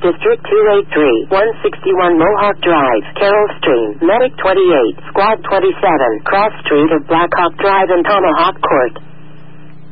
District 283, 161 Mohawk Drive, Carroll Stream, Medic 28, Squad 27, Cross Street of Blackhawk Drive and Tomahawk Court.